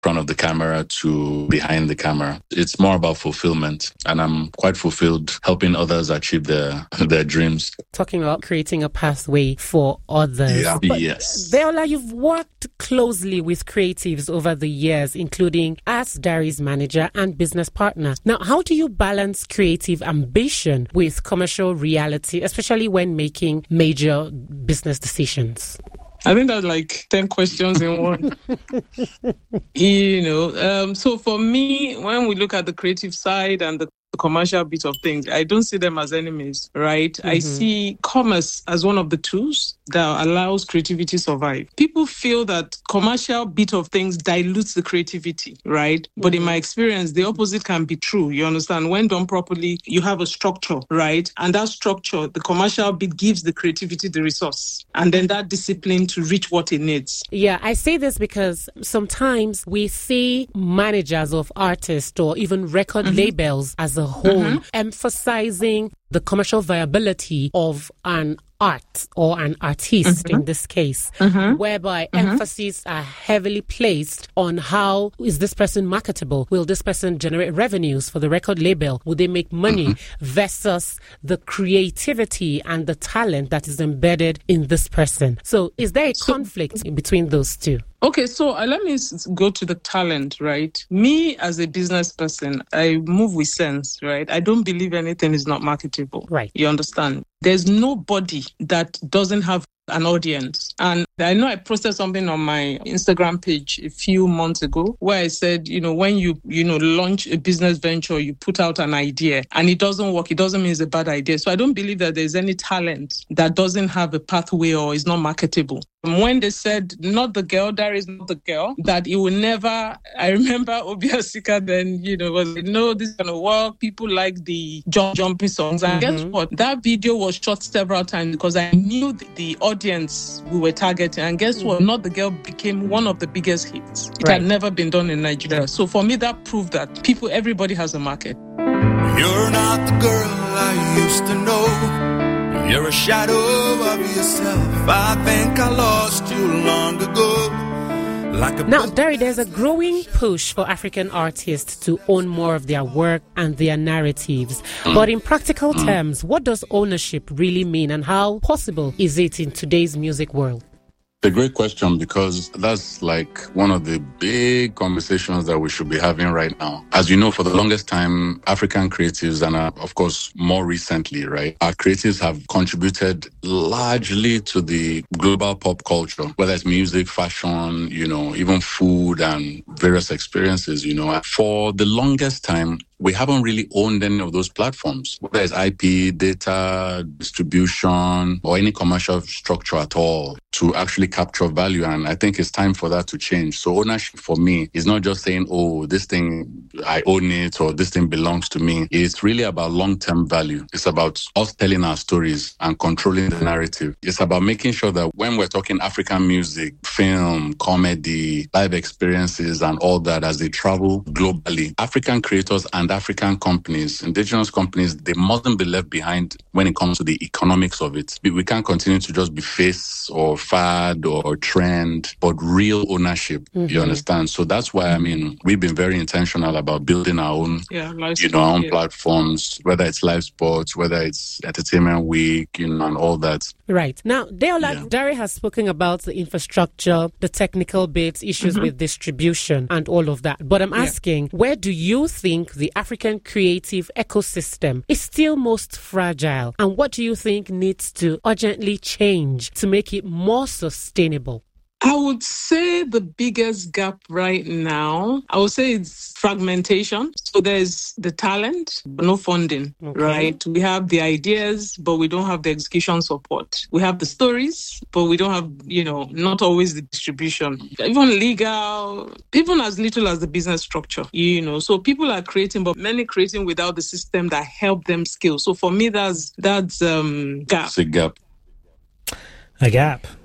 front of the camera to behind the camera. It's more about fulfillment, and I'm quite fulfilled helping others achieve their dreams. Talking about creating a pathway for others. Yeah. Yes. Deola, you've worked closely with creatives over the years, including as Dari's manager and business partner. Now, how do you balance creative ambition with commercial reality, especially when making major business decisions? I think that's like 10 questions in one. So for me, when we look at the creative side and the commercial bit of things, I don't see them as enemies, right? Mm-hmm. I see commerce as one of the tools that allows creativity survive. People feel that commercial bit of things dilutes the creativity, right? Mm-hmm. But in my experience, the opposite can be true. You understand? When done properly, you have a structure, right? And that structure, the commercial bit gives the creativity the resource and then that discipline to reach what it needs. Yeah, I say this because sometimes we see managers of artists or even record labels as a whole emphasizing the commercial viability of an art or an artist in this case, whereby emphases are heavily placed on how is this person marketable? Will this person generate revenues for the record label? Will they make money? Versus the creativity and the talent that is embedded in this person. So is there a conflict between those two? Okay, so let me go to the talent, right? Me as a business person, I move with sense, right? I don't believe anything is not marketable. Right. You understand? There's nobody that doesn't have an audience. And I know I posted something on my Instagram page a few months ago where I said, when you launch a business venture, you put out an idea and it doesn't work, it doesn't mean it's a bad idea. So I don't believe that there's any talent that doesn't have a pathway or is not marketable. When they said, not the girl, Dari is not the girl, that it will never, I remember Obiasika then, was, this is going to work. People like the jumping songs. And guess what? That video was shot several times because I knew the audience we were targeting. And guess what? Not the girl became one of the biggest hits. It had never been done in Nigeria. So for me, that proved that everybody has a market. You're not the girl I used to know. You're a shadow of yourself. I think I lost you long ago. Now, Dari, there's a growing push for African artists to own more of their work and their narratives. But in practical terms, what does ownership really mean and how possible is it in today's music world? A great question, because that's like one of the big conversations that we should be having right now. As you know, for the longest time, African creatives, and of course more recently, right, our creatives have contributed largely to the global pop culture, whether it's music, fashion, even food and various experiences, For the longest time, we haven't really owned any of those platforms, whether it's IP, data, distribution, or any commercial structure at all to actually capture value. And I think it's time for that to change. So ownership for me is not just saying, this thing, I own it, or this thing belongs to me. It's really about long-term value. It's about us telling our stories and controlling the narrative. It's about making sure that when we're talking African music, film, comedy, live experiences, and all that as they travel globally, African creators and African companies, indigenous companies, they mustn't be left behind when it comes to the economics of it. We can't continue to just be face or fad or trend, but real ownership. You understand? So that's why, we've been very intentional about building our own, our own platforms, whether it's live sports, whether it's entertainment week, and all that. Right. Now, Deola, Dari has spoken about the infrastructure, the technical bits, issues with distribution and all of that. But I'm asking, where do you think the African creative ecosystem is still most fragile? And what do you think needs to urgently change to make it more sustainable? I would say the biggest gap right now, it's fragmentation. So there's the talent, but no funding, right? We have the ideas, but we don't have the execution support. We have the stories, but we don't have, not always the distribution. Even legal, even as little as the business structure, So people are creating, but many creating without the system that help them scale. So for me, that's gap. It's a gap. A gap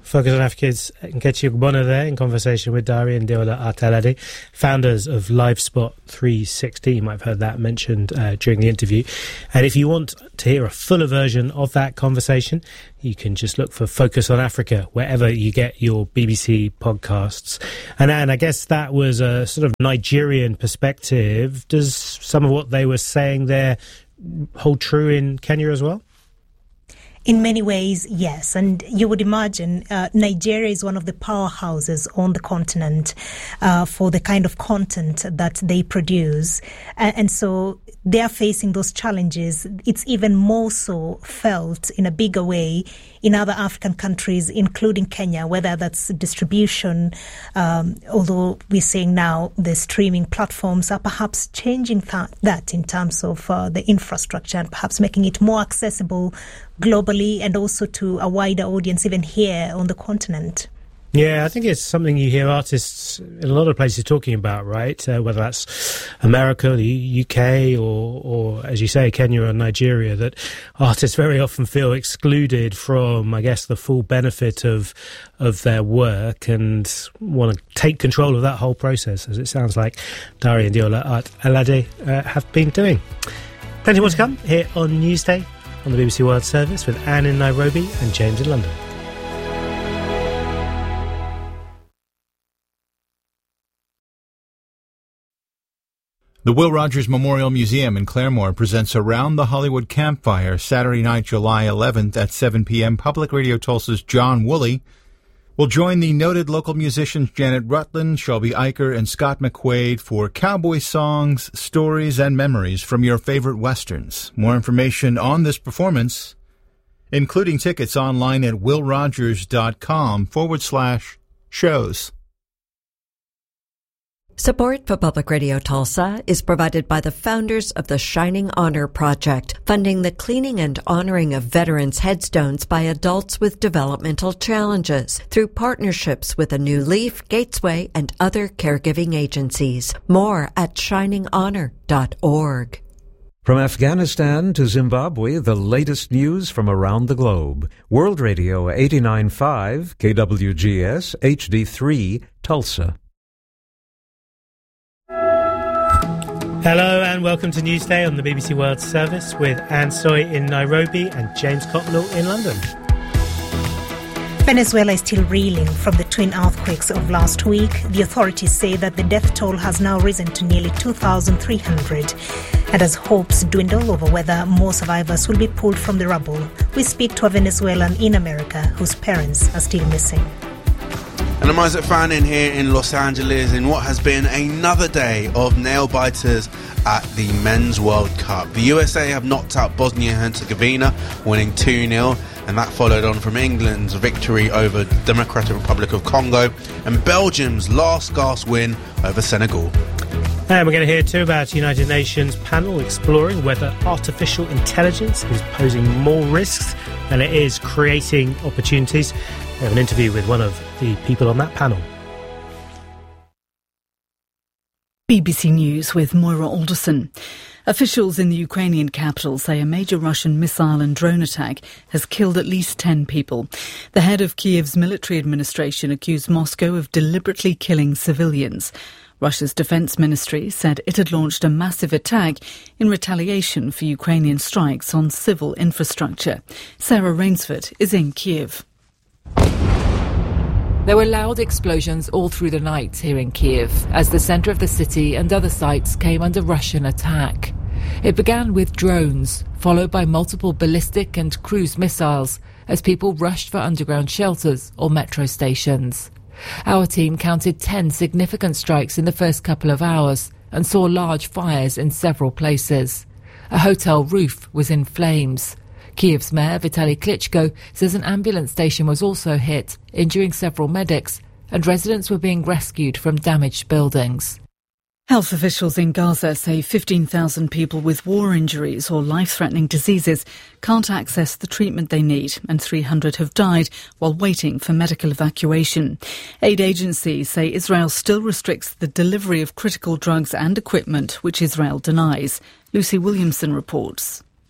Focus on Africa's Nkechi Ogbonna there in conversation with Dari and Deola Art-Alade, founders of LiveSpot 360. You might have heard that mentioned during the interview. And if you want to hear a fuller version of that conversation, you can just look for Focus on Africa wherever you get your BBC podcasts. And I guess that was a sort of Nigerian perspective. Does some of what they were saying there hold true in Kenya as well? In many ways, yes. And you would imagine Nigeria is one of the powerhouses on the continent for the kind of content that they produce. And so they are facing those challenges. It's even more so felt in a bigger way in other African countries, including Kenya, whether that's distribution, although we're seeing now the streaming platforms are perhaps changing that in terms of the infrastructure and perhaps making it more accessible globally and also to a wider audience even here on the continent. Yeah, I think it's something you hear artists in a lot of places talking about, right? Whether that's America, the UK, or as you say, Kenya or Nigeria, that artists very often feel excluded from, I guess, the full benefit of their work and want to take control of that whole process, as it sounds like Dari and Deola Art-Alade have been doing. Plenty more to come here on Newsday on the BBC World Service with Anne in Nairobi and James in London. The Will Rogers Memorial Museum in Claremore presents Around the Hollywood Campfire Saturday night, July 11th at 7 p.m. Public Radio Tulsa's John Woolley will join the noted local musicians Janet Rutland, Shelby Eicher, and Scott McQuaid for cowboy songs, stories, and memories from your favorite westerns. More information on this performance, including tickets, online at willrogers.com/shows. Support for Public Radio Tulsa is provided by the founders of the Shining Honor Project, funding the cleaning and honoring of veterans' headstones by adults with developmental challenges through partnerships with A New Leaf, Gatesway, and other caregiving agencies. More at shininghonor.org. From Afghanistan to Zimbabwe, the latest news from around the globe. World Radio 89.5, KWGS, HD3, Tulsa. Hello and welcome to Newsday on the BBC World Service with Anne Soy in Nairobi and James Cotnell in London. Venezuela is still reeling from the twin earthquakes of last week. The authorities say that the death toll has now risen to nearly 2,300. And as hopes dwindle over whether more survivors will be pulled from the rubble, we speak to a Venezuelan in America whose parents are still missing. And I'm Isaac Fannin here in Los Angeles in what has been another day of nail-biters at the Men's World Cup. The USA have knocked out Bosnia and Herzegovina, winning 2-0, and that followed on from England's victory over the Democratic Republic of Congo and Belgium's last-gasp win over Senegal. And we're going to hear too about United Nations panel exploring whether artificial intelligence is posing more risks than it is creating opportunities. We have an interview with one of the people on that panel. BBC News with Moira Alderson. Officials in the Ukrainian capital say a major Russian missile and drone attack has killed at least 10 people. The head of Kiev's military administration accused Moscow of deliberately killing civilians. Russia's defense ministry said it had launched a massive attack in retaliation for Ukrainian strikes on civil infrastructure. Sarah Rainsford is in Kiev. There were loud explosions all through the night here in Kiev as the centre of the city and other sites came under Russian attack. It began with drones, followed by multiple ballistic and cruise missiles as people rushed for underground shelters or metro stations. Our team counted 10 significant strikes in the first couple of hours and saw large fires in several places. A hotel roof was in flames. Kiev's mayor, Vitaly Klitschko, says an ambulance station was also hit, injuring several medics, and residents were being rescued from damaged buildings. Health officials in Gaza say 15,000 people with war injuries or life-threatening diseases can't access the treatment they need, and 300 have died while waiting for medical evacuation. Aid agencies say Israel still restricts the delivery of critical drugs and equipment, which Israel denies. Lucy Williamson reports.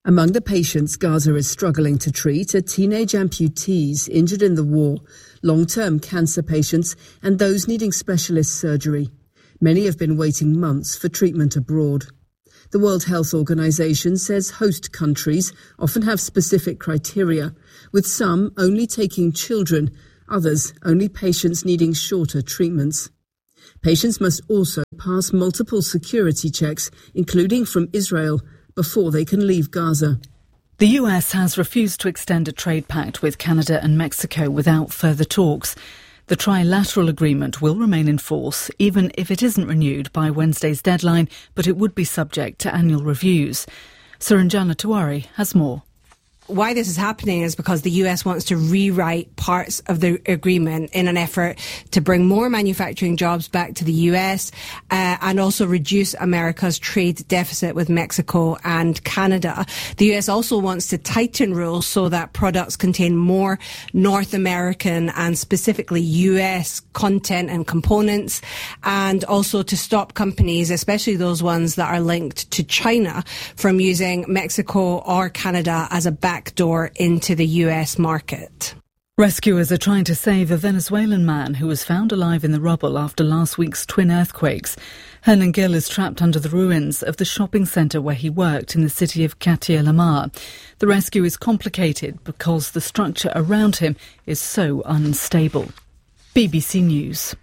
Among the patients Gaza is struggling to treat are teenage amputees injured in the war, long-term cancer patients and those needing specialist surgery. Many have been waiting months for treatment abroad. The World Health Organization says host countries often have specific criteria, with some only taking children, others only patients needing shorter treatments. Patients must also pass multiple security checks, including from Israel, before they can leave Gaza. The US has refused to extend a trade pact with Canada and Mexico without further talks. The trilateral agreement will remain in force, even if it isn't renewed by Wednesday's deadline, but it would be subject to annual reviews. Suranjana Tiwari has more. Why this is happening is because the US wants to rewrite parts of the agreement in an effort to bring more manufacturing jobs back to the US and also reduce America's trade deficit with Mexico and Canada. The US also wants to tighten rules so that products contain more North American and specifically US content and components, and also to stop companies, especially those ones that are linked to China, from using Mexico or Canada as a backdoor into the US market. Rescuers are trying to save a Venezuelan man who was found alive in the rubble after last week's twin earthquakes. Hernan Gil is trapped under the ruins of the shopping centre where he worked in the city of Catia La Mar. The rescue is complicated because the structure around him is so unstable. BBC News.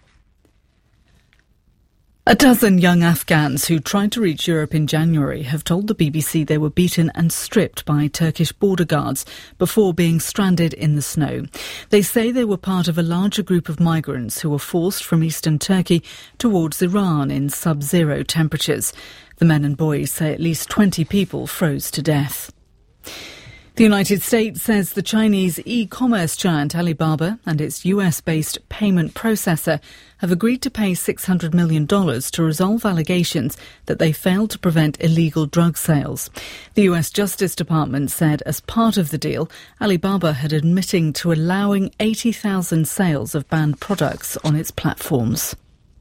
A dozen young Afghans who tried to reach Europe in January have told the BBC they were beaten and stripped by Turkish border guards before being stranded in the snow. They say they were part of a larger group of migrants who were forced from eastern Turkey towards Iran in sub-zero temperatures. The men and boys say at least 20 people froze to death. The United States says the Chinese e-commerce giant Alibaba and its US-based payment processor have agreed to pay $600 million to resolve allegations that they failed to prevent illegal drug sales. The US Justice Department said as part of the deal, Alibaba had admitting to allowing 80,000 sales of banned products on its platforms.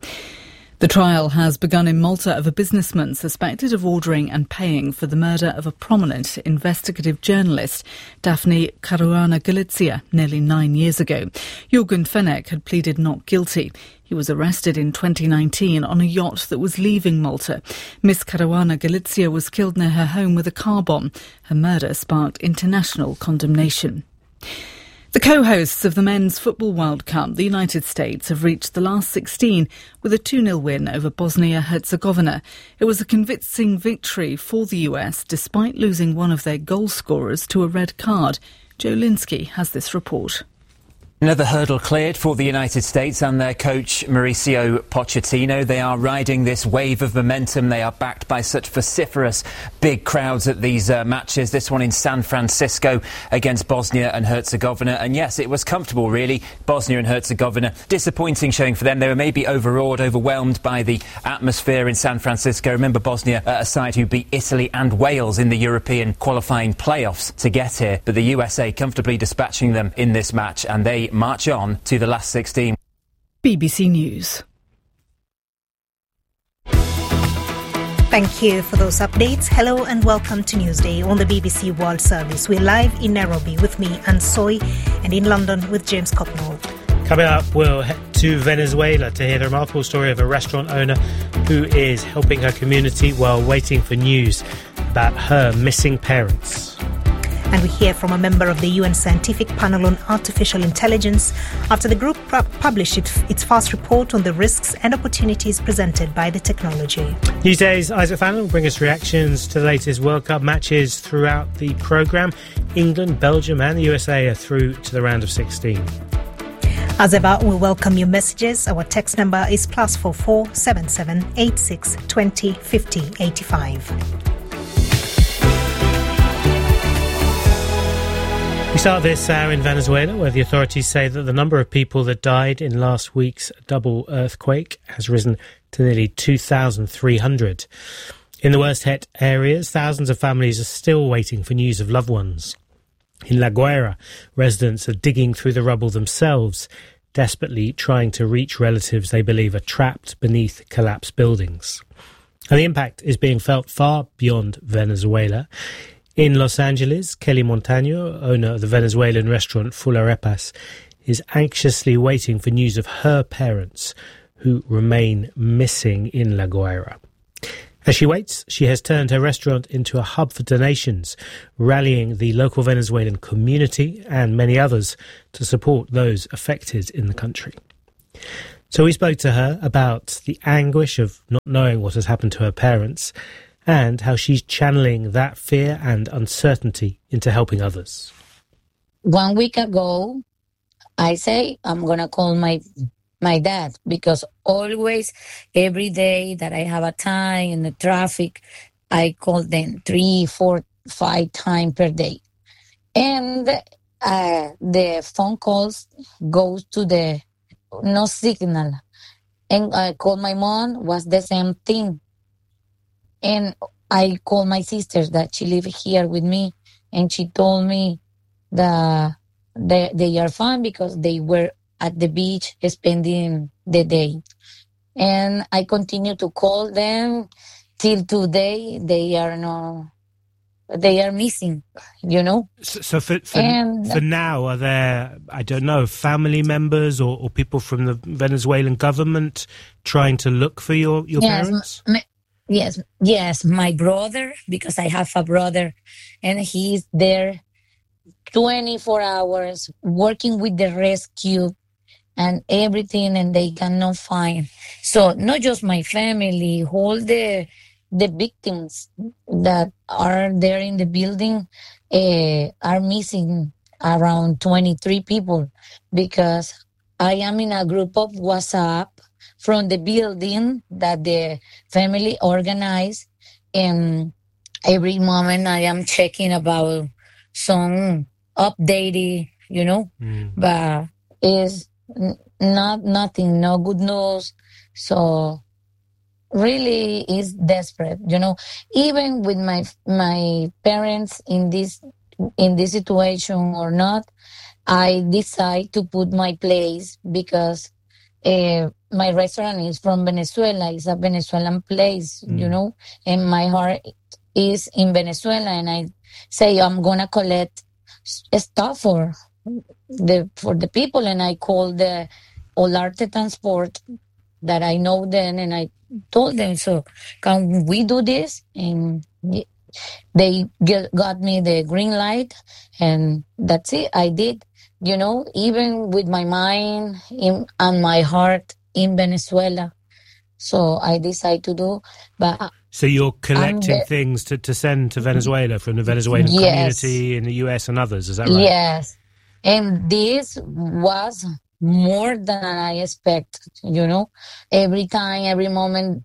The trial has begun in Malta of a businessman suspected of ordering and paying for the murder of a prominent investigative journalist, Daphne Caruana Galizia, nearly 9 years ago. Jürgen Fenech had pleaded not guilty. He was arrested in 2019 on a yacht that was leaving Malta. Miss Caruana Galizia was killed near her home with a car bomb. Her murder sparked international condemnation. The co-hosts of the Men's Football World Cup, the United States, have reached the last 16 with a 2-0 win over Bosnia-Herzegovina. It was a convincing victory for the US, despite losing one of their goal scorers to a red card. Joe Linsky has this report. Another hurdle cleared for the United States and their coach Mauricio Pochettino. They are riding this wave of momentum. They are backed by such vociferous big crowds at these matches. This one in San Francisco against Bosnia and Herzegovina. And yes, it was comfortable, really. Bosnia and Herzegovina, disappointing showing for them. They were maybe overawed, overwhelmed by the atmosphere in San Francisco. Remember Bosnia, a side who beat Italy and Wales in the European qualifying playoffs to get here. But the USA comfortably dispatching them in this match, and they march on to the last 16. BBC News. Thank you for those updates. Hello and welcome to Newsday on the BBC World Service. We're live in Nairobi with me, Anne Soy, and in London with James Cotnall. Coming up, we'll head to Venezuela to hear the remarkable story of a restaurant owner who is helping her community while waiting for news about her missing parents. And we hear from a member of the UN Scientific Panel on Artificial Intelligence after the group published its first report on the risks and opportunities presented by the technology. Newsday's Isaac Fallon will bring us reactions to the latest World Cup matches throughout the programme. England, Belgium and the USA are through to the round of 16. As ever, we welcome your messages. Our text number is +44 77 86 20 50 85. We start this hour in Venezuela, where the authorities say that the number of people that died in last week's double earthquake has risen to nearly 2,300. In the worst hit areas, thousands of families are still waiting for news of loved ones. In La Guaira, residents are digging through the rubble themselves, desperately trying to reach relatives they believe are trapped beneath collapsed buildings. And the impact is being felt far beyond Venezuela. In Los Angeles, Kelly Montaño, owner of the Venezuelan restaurant Fularepas, is anxiously waiting for news of her parents, who remain missing in La Guaira. As she waits, she has turned her restaurant into a hub for donations, rallying the local Venezuelan community and many others to support those affected in the country. So we spoke to her about the anguish of not knowing what has happened to her parents and how she's channeling that fear and uncertainty into helping others. 1 week ago, I say I'm going to call my dad, because always, every day that I have a time in the traffic, I call them 3, 4, 5 times per day. And the phone calls goes to the no signal. And I call my mom, was the same thing. And I call my sister that she live here with me, and she told me that they are fine because they were at the beach spending the day. And I continue to call them till today. They are missing, you know. So for now, are there, I don't know, family members or people from the Venezuelan government trying to look for your parents? Yes, my brother, because I have a brother, and he's there 24 hours working with the rescue and everything, and they cannot find. So not just my family, all the victims that are there in the building are missing around 23 people, because I am in a group of WhatsApp from the building that the family organized, and every moment I am checking about some updated, you know, but it's nothing, no good news. So really is desperate, you know. Even with my parents in this situation or not, I decide to put my place, because my restaurant is from Venezuela. It's a Venezuelan place, you know, and my heart is in Venezuela. And I say I'm gonna collect stuff for the people, and I call the Olarte Transport that I know then, and I told them, so can we do this? And they got me the green light, and that's it. I did, you know, even with my mind and my heart in Venezuela. So I decided to do, but so you're collecting things to send to Venezuela from the Venezuelan community in the US and others, is that right? Yes. And this was more than I expect, you know. Every time, every moment,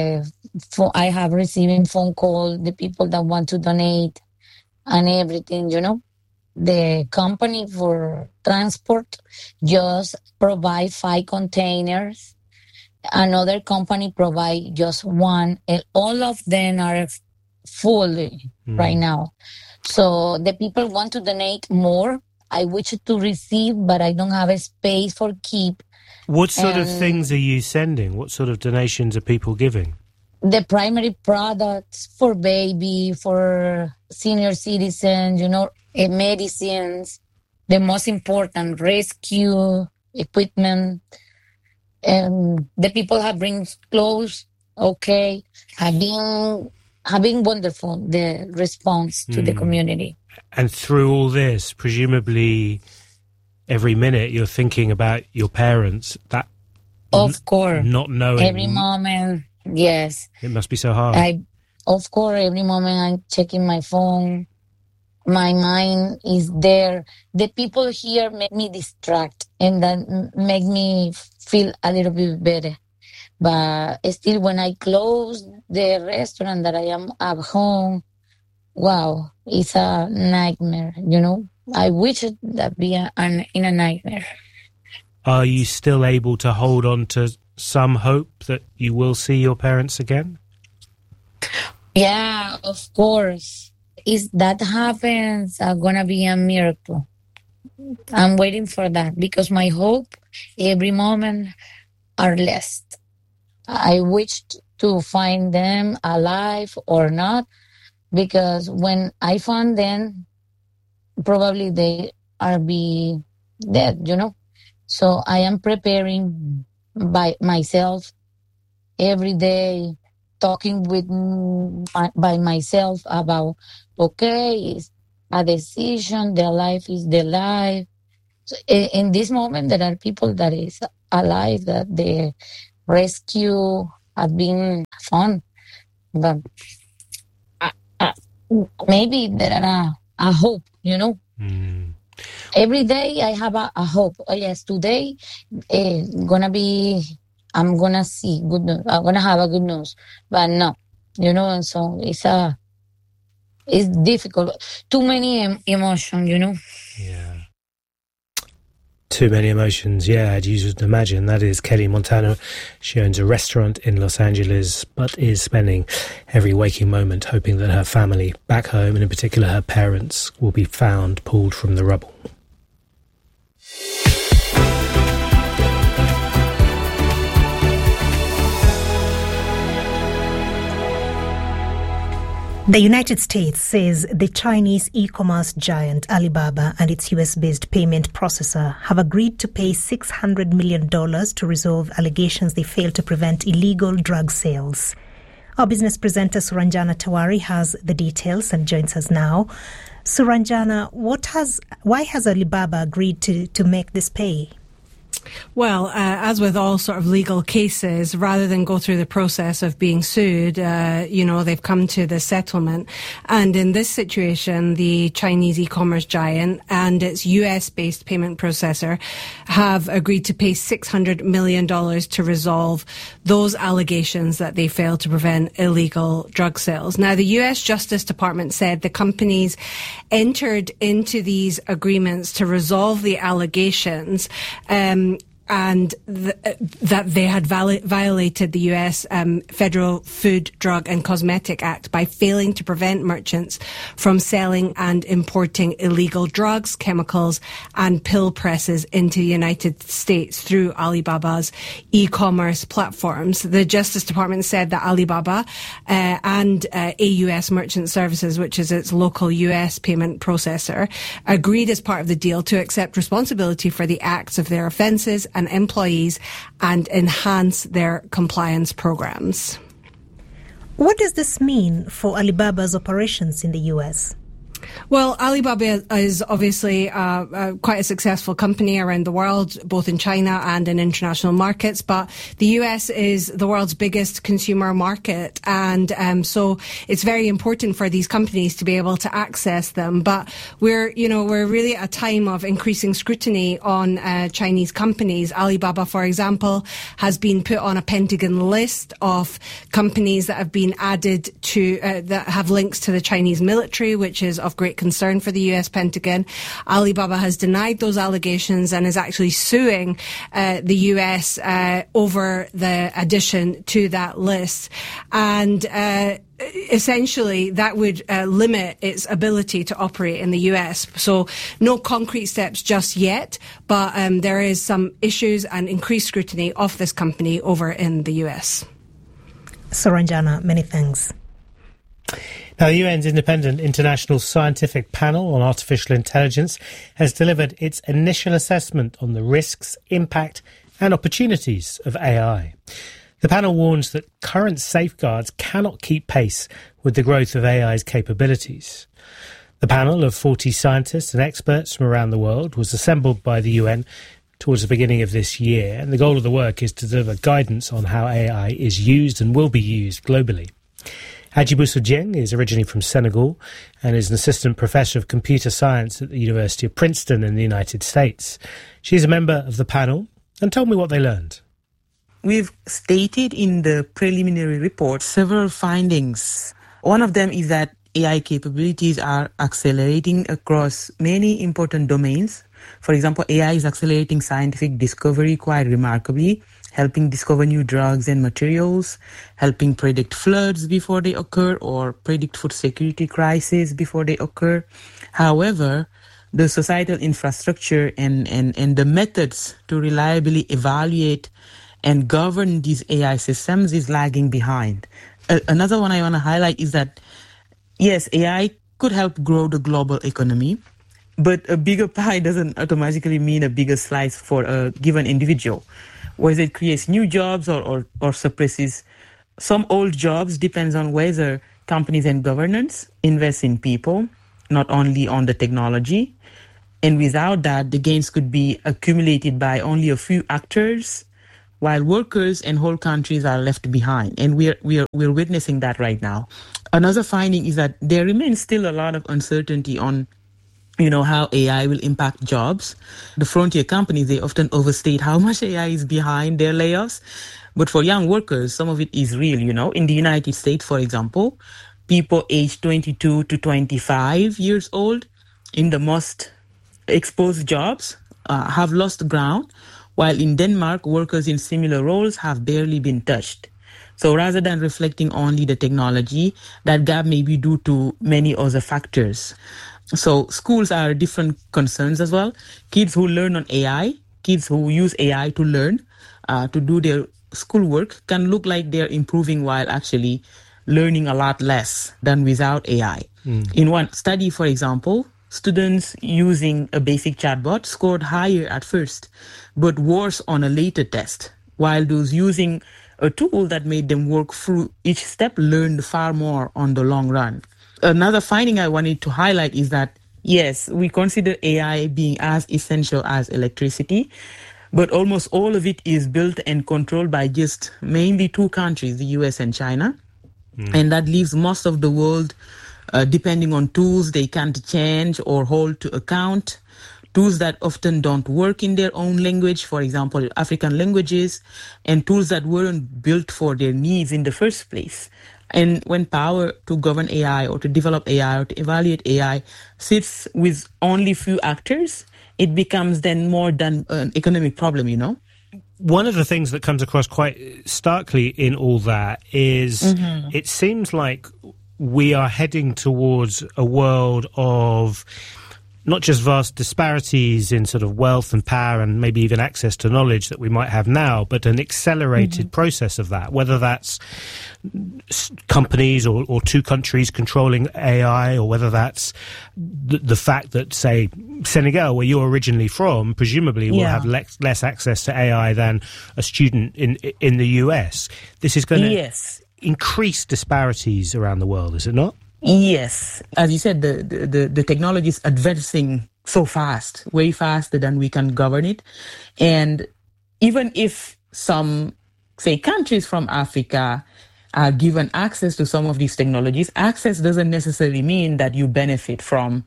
I have receiving phone call, the people that want to donate and everything, you know. The company for transport just provide 5 containers. Another company provide just 1, and all of them are full right now. So the people want to donate more. I wish to receive, but I don't have a space for keep. What sort of things are you sending? What sort of donations are people giving? The primary products for baby, for senior citizens, you know, medicines, the most important, rescue equipment. And the people have bring clothes, okay, have been wonderful, the response to the community. And through all this, presumably every minute you're thinking about your parents. That, of course, not knowing every moment. Yes, it must be so hard. Of course, every moment I'm checking my phone. My mind is there. The people here make me distract, and that make me feel a little bit better. But still, when I close the restaurant that I am at home, wow, it's a nightmare, you know. I wish that be in a nightmare. Are you still able to hold on to some hope that you will see your parents again? Yeah, of course. If that happens, gonna be a miracle. I'm waiting for that, because my hope every moment are less. I wish to find them alive or not, because when I found them, probably they are be dead, So I am preparing by myself every day, talking by myself about, okay, it's a decision, the life is the life. So in this moment, there are people that is alive, that the rescue has been fun, but maybe there are a hope, Every day I have a hope. Oh yes, today I'm gonna see good news. I'm gonna have a good news, but no, and so it's difficult. Too many emotions, Yeah. Too many emotions, yeah, as you would imagine. That is Kelly Montano. She owns a restaurant in Los Angeles, but is spending every waking moment hoping that her family back home, and in particular her parents, will be found pulled from the rubble. The United States says the Chinese e-commerce giant Alibaba and its US-based payment processor have agreed to pay $600 million to resolve allegations they failed to prevent illegal drug sales. Our business presenter Suranjana Tawari has the details and joins us now. Suranjana, why has Alibaba agreed to make this pay? Well, as with all sort of legal cases, rather than go through the process of being sued, they've come to the settlement. And in this situation, the Chinese e-commerce giant and its US-based payment processor have agreed to pay $600 million to resolve those allegations that they failed to prevent illegal drug sales. Now, the US Justice Department said the companies entered into these agreements to resolve the allegations, and that they had violated the U.S. Federal Food, Drug and Cosmetic Act by failing to prevent merchants from selling and importing illegal drugs, chemicals and pill presses into the United States through Alibaba's e-commerce platforms. The Justice Department said that Alibaba and AUS Merchant Services, which is its local U.S. payment processor, agreed as part of the deal to accept responsibility for the acts of their offences and employees and enhance their compliance programs. What does this mean for Alibaba's operations in the US? Well, Alibaba is obviously quite a successful company around the world, both in China and in international markets. But the US is the world's biggest consumer market, and so it's very important for these companies to be able to access them. But we're really at a time of increasing scrutiny on Chinese companies. Alibaba, for example, has been put on a Pentagon list of companies that have been added to that have links to the Chinese military, which is of great concern for the US Pentagon. Alibaba has denied those allegations and is actually suing the US over the addition to that list. And essentially, that would limit its ability to operate in the US. So no concrete steps just yet, but there is some issues and increased scrutiny of this company over in the US. Suranjana, many thanks. Now, the UN's Independent International Scientific Panel on Artificial Intelligence has delivered its initial assessment on the risks, impact and opportunities of AI. The panel warns that current safeguards cannot keep pace with the growth of AI's capabilities. The panel of 40 scientists and experts from around the world was assembled by the UN towards the beginning of this year, and the goal of the work is to deliver guidance on how AI is used and will be used globally. Hadjiboussa Dieng is originally from Senegal and is an assistant professor of computer science at the University of Princeton in the United States. She's a member of the panel and told me what they learned. We've stated in the preliminary report several findings. One of them is that AI capabilities are accelerating across many important domains. For example, AI is accelerating scientific discovery quite remarkably, helping discover new drugs and materials, helping predict floods before they occur or predict food security crises before they occur. However, the societal infrastructure and the methods to reliably evaluate and govern these AI systems is lagging behind. Another one I want to highlight is that yes, AI could help grow the global economy, but a bigger pie doesn't automatically mean a bigger slice for a given individual. Whether it creates new jobs or suppresses some old jobs depends on whether companies and governments invest in people, not only on the technology. And without that, the gains could be accumulated by only a few actors, while workers and whole countries are left behind. And we're witnessing that right now. Another finding is that there remains still a lot of uncertainty on how AI will impact jobs. The frontier companies, they often overstate how much AI is behind their layoffs. But for young workers, some of it is real, In the United States, for example, people aged 22 to 25 years old in the most exposed jobs have lost ground, while in Denmark, workers in similar roles have barely been touched. So rather than reflecting only the technology, that gap may be due to many other factors. So schools are different concerns as well. Kids who learn on AI, kids who use AI to learn, to do their schoolwork can look like they're improving while actually learning a lot less than without AI. In one study, for example, students using a basic chatbot scored higher at first, but worse on a later test, while those using a tool that made them work through each step learned far more on the long run. Another finding I wanted to highlight is that, yes, we consider AI being as essential as electricity, but almost all of it is built and controlled by just mainly two countries, the US and China. And that leaves most of the world depending on tools they can't change or hold to account, tools that often don't work in their own language, for example, African languages, and tools that weren't built for their needs in the first place. And when power to govern AI or to develop AI or to evaluate AI sits with only few actors, it becomes then more than an economic problem, One of the things that comes across quite starkly in all that is it seems like we are heading towards a world of not just vast disparities in sort of wealth and power and maybe even access to knowledge that we might have now, but an accelerated process of that, whether that's companies or two countries controlling AI, or whether that's the fact that, say, Senegal, where you're originally from, presumably will have less access to AI than a student in the US. This is going to increase disparities around the world, is it not? Yes. As you said, the technology is advancing so fast, way faster than we can govern it. And even if some, say, countries from Africa are given access to some of these technologies, access doesn't necessarily mean that you benefit from,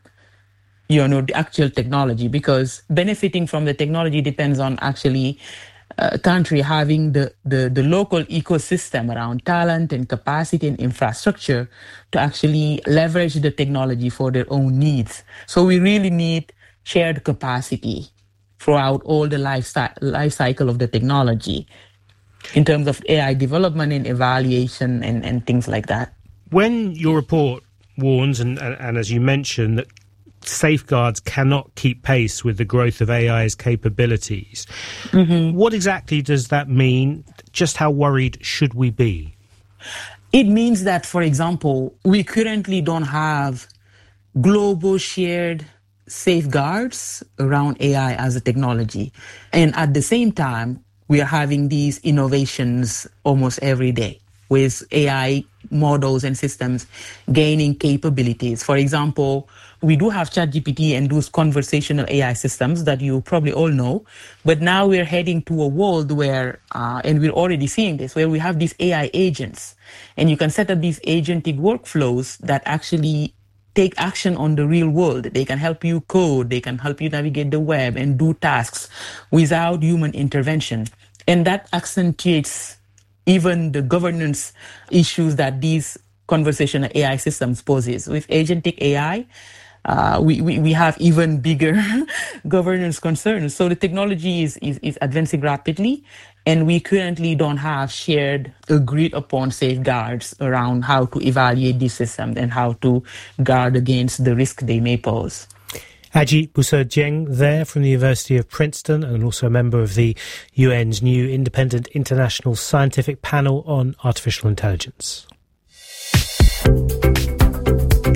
the actual technology, because benefiting from the technology depends on actually a country having the local ecosystem around talent and capacity and infrastructure to actually leverage the technology for their own needs. So we really need shared capacity throughout all the life cycle of the technology in terms of AI development and evaluation and things like that. When your report warns, and as you mentioned, that safeguards cannot keep pace with the growth of AI's capabilities. What exactly does that mean? Just how worried should we be? It means that, for example, we currently don't have global shared safeguards around AI as a technology. And at the same time, we are having these innovations almost every day with AI models and systems gaining capabilities. For example, we do have ChatGPT and those conversational AI systems that you probably all know, but now we're heading to a world where, and we're already seeing this, where we have these AI agents, and you can set up these agentic workflows that actually take action on the real world. They can help you code, they can help you navigate the web and do tasks without human intervention. And that accentuates even the governance issues that these conversational AI systems poses. With agentic AI, we have even bigger governance concerns. So the technology is advancing rapidly, and we currently don't have shared, agreed upon safeguards around how to evaluate these systems and how to guard against the risk they may pose. Ajit Buser-Dieng there from the University of Princeton, and also a member of the UN's new Independent International Scientific Panel on Artificial Intelligence.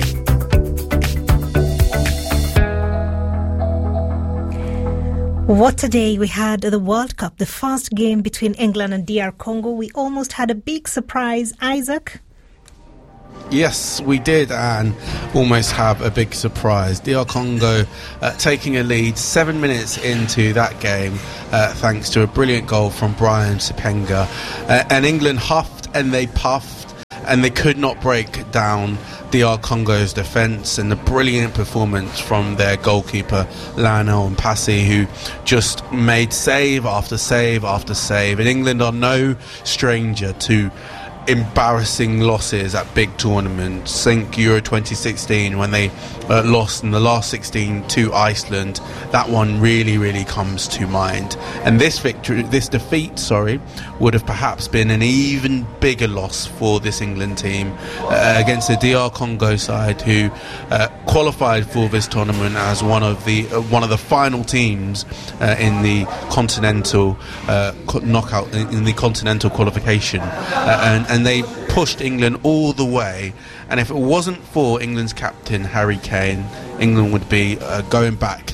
What a day we had at the World Cup, the first game between England and DR Congo. We almost had a big surprise, Isaac. Yes, we did, and almost have a big surprise. DR Congo taking a lead 7 minutes into that game, thanks to a brilliant goal from Brian Sipenga. And England huffed and they puffed, and they could not break down DR Congo's defence, and the brilliant performance from their goalkeeper Lionel Mpasi, who just made save after save after save. And England are no stranger to embarrassing losses at big tournaments. Think Euro 2016 when they lost in the last 16 to Iceland. That one really comes to mind. And this defeat, would have perhaps been an even bigger loss for this England team against the DR Congo side, who qualified for this tournament as one of the final teams in the continental knockout, in the continental qualification, and they pushed England all the way. And if it wasn't for England's captain Harry Kane, England would be going back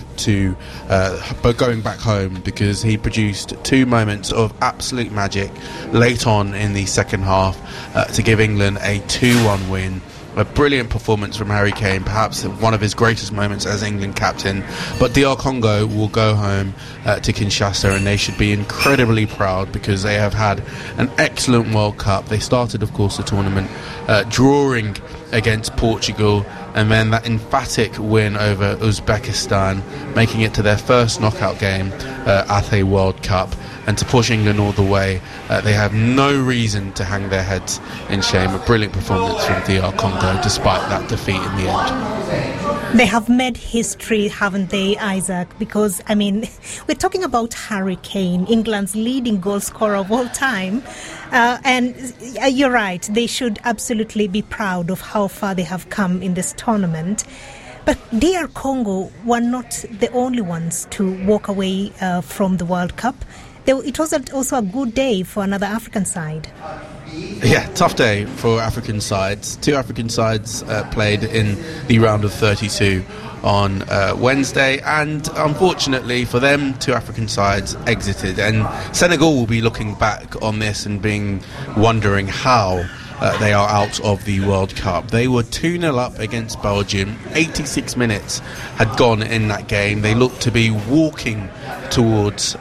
home, because he produced two moments of absolute magic late on in the second half to give England a 2-1 win. A brilliant performance from Harry Kane, perhaps one of his greatest moments as England captain. But DR Congo will go home to Kinshasa, and they should be incredibly proud, because they have had an excellent World Cup. They started, of course, the tournament drawing against Portugal, and then that emphatic win over Uzbekistan, making it to their first knockout game at a World Cup. And to push England all the way, they have no reason to hang their heads in shame. A brilliant performance from DR Congo, despite that defeat in the end. They have made history, haven't they, Isaac? Because, we're talking about Harry Kane, England's leading goal scorer of all time. And you're right, they should absolutely be proud of how far they have come in this tournament. But DR Congo were not the only ones to walk away from the World Cup. It was also a good day for another African side. Yeah, tough day for African sides. Two African sides played in the round of 32 on Wednesday, and unfortunately for them, two African sides exited. And Senegal will be looking back on this and wondering how they are out of the World Cup. They were 2-0 up against Belgium. 86 minutes had gone in that game. They looked to be walking towards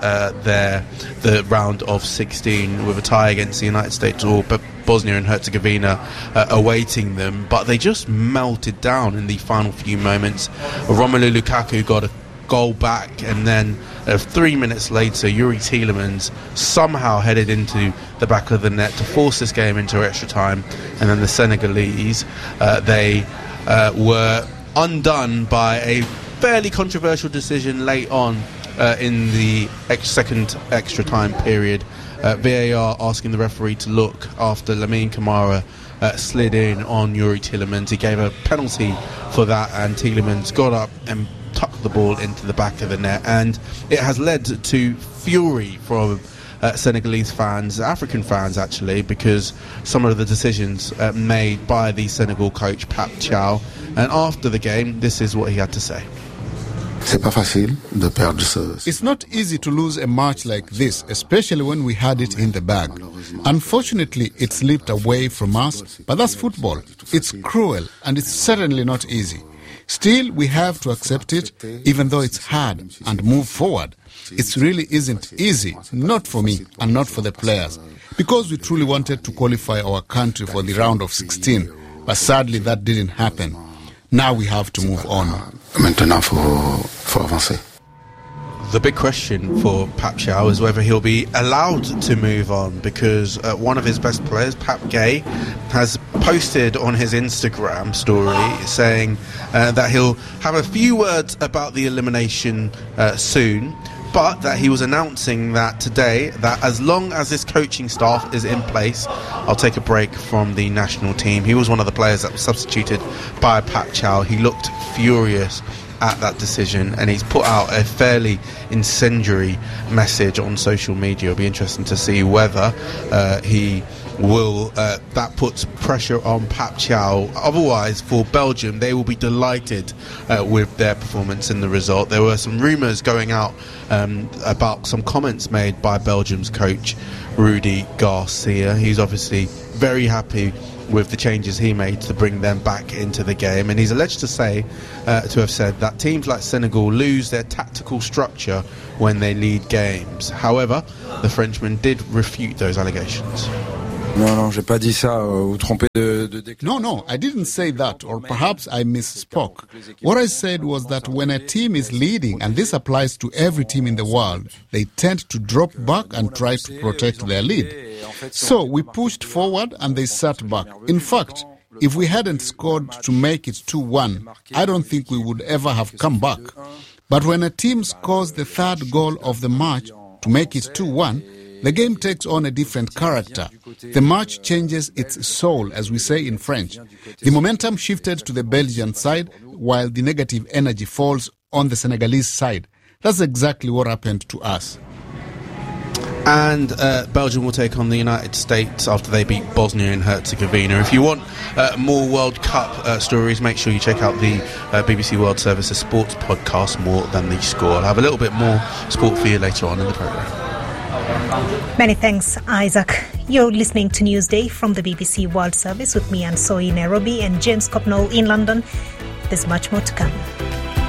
the round of 16 with a tie against the United States or Bosnia and Herzegovina awaiting them, but they just melted down in the final few moments. Romelu Lukaku got a goal back, and then 3 minutes later Yuri Tielemans somehow headed into the back of the net to force this game into extra time. And then the Senegalese, they were undone by a fairly controversial decision late on in the second extra time period. VAR asking the referee to look after Lamine Camara slid in on Yuri Tielemans. He gave a penalty for that, and Tielemans got up and tucked the ball into the back of the net, and it has led to fury from Senegalese fans, African fans actually, because some of the decisions made by the Senegal coach Pape Thiaw. And after the game, this is what he had to say. It's not easy to lose a match like this, especially when we had it in the bag. Unfortunately, it slipped away from us, but that's football. It's cruel, and it's certainly not easy. Still, we have to accept it, even though it's hard, and move forward. It really isn't easy, not for me and not for the players, because we truly wanted to qualify our country for the round of 16, but sadly that didn't happen. Now we have to move on. The big question for Pape Thiaw is whether he'll be allowed to move on, because one of his best players, Pape Gueye, has posted on his Instagram story saying that he'll have a few words about the elimination soon, but that he was announcing that today, that as long as this coaching staff is in place, I'll take a break from the national team. He was one of the players that was substituted by Pape Thiaw. He looked furious at that decision, and he's put out a fairly incendiary message on social media. It'll be interesting to see whether he that puts pressure on Pap Chow. Otherwise, for Belgium, they will be delighted with their performance in the result. There were some rumours going out about some comments made by Belgium's coach, Rudy Garcia. He's obviously very happy with the changes he made to bring them back into the game, and he's alleged to have said that teams like Senegal lose their tactical structure when they lead games. However, the Frenchman did refute those allegations. No, I didn't say that, or perhaps I misspoke. What I said was that when a team is leading, and this applies to every team in the world, they tend to drop back and try to protect their lead. So we pushed forward and they sat back. In fact, if we hadn't scored to make it 2-1, I don't think we would ever have come back. But when a team scores the third goal of the match to make it 2-1, the game takes on a different character. The match changes its soul, as we say in French. The momentum shifted to the Belgian side, while the negative energy falls on the Senegalese side. That's exactly what happened to us. And Belgium will take on the United States after they beat Bosnia and Herzegovina. If you want more World Cup stories, make sure you check out the BBC World Service's sports podcast, More Than The Score. I'll have a little bit more sport for you later on in the programme. Many thanks, Isaac. You're listening to Newsday from the BBC World Service with me, Ansoi Nairobi, and James Copnall in London. There's much more to come.